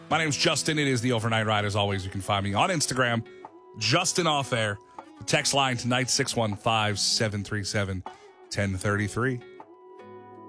My name's Justin. It is the Overnight Ride. As always, you can find me on Instagram, Justin Off Air. The text line tonight, 615-737-1033.